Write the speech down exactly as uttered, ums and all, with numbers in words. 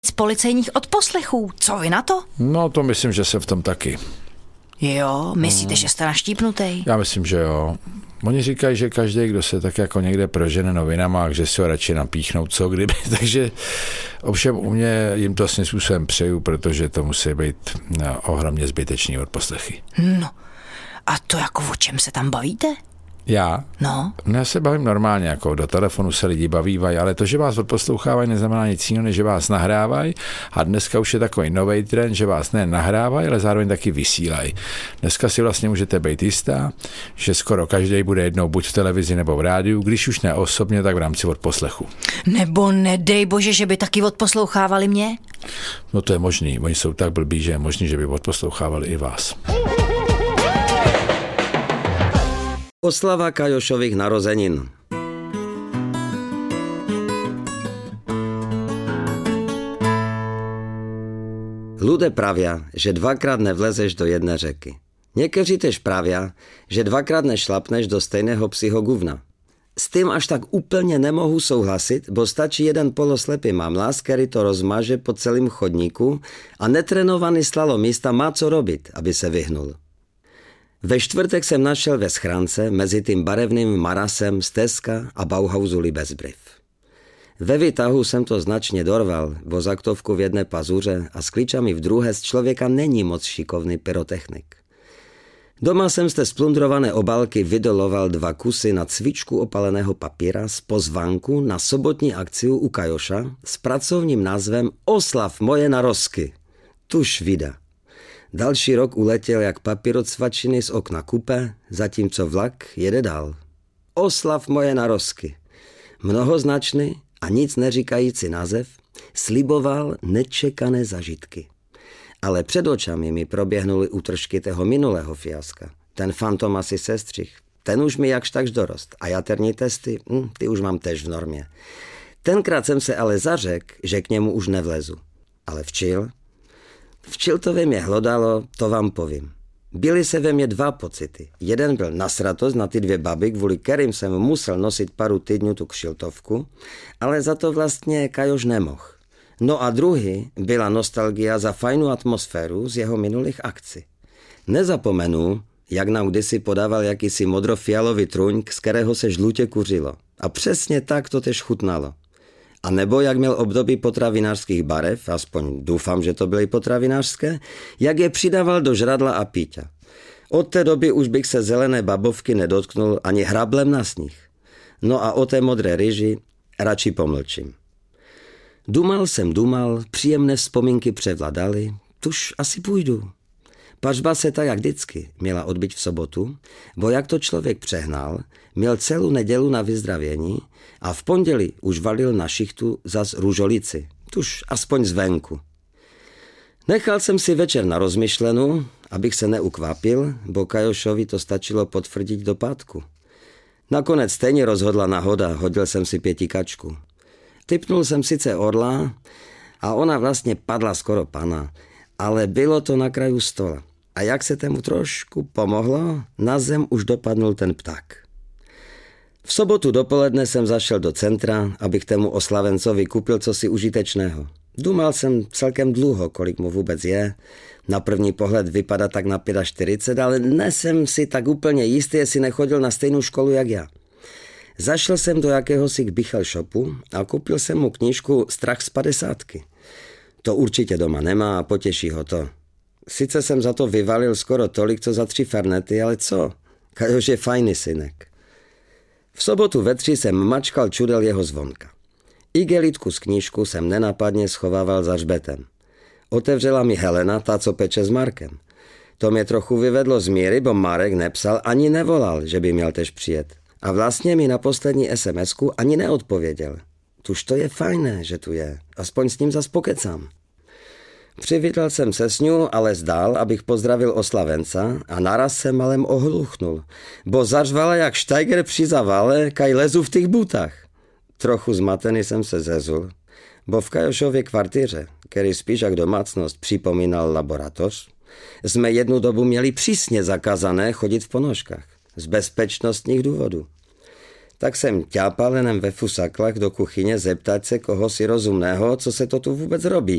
z policejních odposlechů. Co vy na to? No to myslím, že jsem v tom taky. Jo, myslíte, hmm. že jste naštípnutej? Já myslím, že jo. Oni říkají, že každý, kdo se tak jako někde prožene novinama, že si ho radši napíchnou, co kdyby. Takže ovšem u mě jim to svým způsobem přeju, protože to musí být no, ohromně zbytečný odposlechy. No, a to jako o čem se tam bavíte? Já? No. No já se bavím normálně, jako do telefonu se lidi bavívají, ale to, že vás odposlouchávají, neznamená nic jiného, než že vás nahrávají. A dneska už je takový nový trend, že vás ne nahrávají, ale zároveň taky vysílají. Dneska si vlastně můžete být jistá, že skoro každý bude jednou buď v televizi nebo v rádiu, když už ne osobně, tak v rámci odposlechu. Nebo nedej bože, že by taky odposlouchávali mě? No to je možný, oni jsou tak blbí, že je možný, že by odposlouchávali i vás. Oslava Kajošových narozenin. Ľudia pravia, že dvakrát nevlezeš do jedné řeky. Někteří tež pravia, že dvakrát nešlapneš do stejného psího guvna. S tým až tak úplně nemohu souhlasit, bo stačí jeden poloslepý mamlas, který to rozmaže po celém chodníku a netrenovaný slalomista má co robit, aby se vyhnul. Ve čtvrtek jsem našel ve schránce mezi tím barevným marasem z Teska a Bauhausu Libesbrief. Ve výtahu jsem to značně dorval, vozaktovku v jedné pazuře a s klíčami v druhé z člověka není moc šikovný pyrotechnik. Doma jsem z té splundrované obálky vydoloval dva kusy na cvičku opaleného papíra z pozvánku na sobotní akciu u Kajoša s pracovním názvem Oslav moje narozky. Tuž vida. Další rok uletěl jak papír od svačiny z okna kupe, zatímco vlak jede dál. Oslav moje narozky. Mnohoznačný a nic neříkající název sliboval nečekané zažitky. Ale před očami mi proběhnuly útržky toho minulého fiaska. Ten fantom asi sestřih. Ten už mi jakž takž dorost. A jaterní testy, hm, ty už mám tež v normě. Tenkrát jsem se ale zařekl, že k němu už nevlezu. Ale včil... Včil to ve mě hlodalo, to vám povím. Byly se ve mně dva pocity. Jeden byl nasratost na ty dvě baby, kvůli kterým jsem musel nosit paru týdňů tu kšiltovku, ale za to vlastně Kajoš nemohl. No a druhý byla nostalgia za fajnou atmosféru z jeho minulých akcí. Nezapomenu, jak nám kdysi podával jakýsi modrofialový truňk, z kterého se žlutě kuřilo. A přesně tak to tež chutnalo. A nebo jak měl období potravinářských barev, aspoň doufám, že to byly potravinářské, jak je přidával do žradla a píťa. Od té doby už bych se zelené babovky nedotknul ani hrablem na sníh. No a o té modré ryži radši pomlčím. Dumal jsem dumal, příjemné vzpomínky převladaly, tuž asi půjdu. Pařba se tak jak vždycky měla odbyť v sobotu, bo jak to člověk přehnal, měl celou nedělu na vyzdravění a v pondělí už valil na šichtu zas růžolici, tuž aspoň zvenku. Nechal jsem si večer na rozmyšlenou, abych se neukvapil, bo Kajošovi to stačilo potvrdit do pátku. Nakonec stejně rozhodla náhoda, hodil jsem si pětikačku. Tipnul jsem sice orla a ona vlastně padla skoro pana, ale bylo to na kraju stola. A jak se tomu trošku pomohlo, na zem už dopadnul ten pták. V sobotu dopoledne jsem zašel do centra, abych tému oslavencovi koupil cosi užitečného. Dumal jsem celkem dlouho, kolik mu vůbec je. Na první pohled vypadá tak na čtyřicet pět, ale nesem si tak úplně jistý, jestli nechodil na stejnou školu jak já. Zašel jsem do jakéhosi Bichel shopu a koupil jsem mu knížku Strach z padesátky. To určitě doma nemá a potěší ho to. Sice jsem za to vyvalil skoro tolik, co za tři fernety, ale co? Kajoš je fajný synek. V sobotu ve tři jsem mačkal čudel jeho zvonka. Igelitku z knížku jsem nenápadně schovával za hřbetem. Otevřela mi Helena, ta, co peče s Markem. To mě trochu vyvedlo z míry, bo Marek nepsal ani nevolal, že by měl tež přijet. A vlastně mi na poslední SMSku ani neodpověděl. Tuž to je fajné, že tu je. Aspoň s ním zas pokecám. Přivítal jsem se s ňu, ale zdál, abych pozdravil oslavenca a naraz se malem ohluchnul, bo zařvala jak štajger při zavale, kaj lezu v těch butách. Trochu zmatený jsem se zezul, bo v Kajošově kvartíře, který spíš jak domácnost připomínal laboratoř, jsme jednu dobu měli přísně zakazané chodit v ponožkách, z bezpečnostních důvodů. Tak jsem ťápal jenom ve fusaklách do kuchyně zeptat se koho si rozumného, co se to tu vůbec robí.